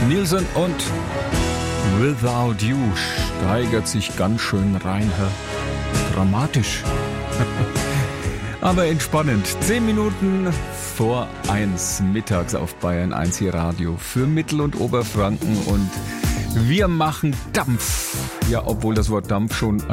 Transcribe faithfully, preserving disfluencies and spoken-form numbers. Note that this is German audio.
Nielsen und Without You steigert sich ganz schön rein. Dramatisch. Aber entspannend. Zehn Minuten vor eins mittags auf Bayern eins hier Radio für Mittel- und Oberfranken und wir machen Dampf. Ja, obwohl das Wort Dampf schon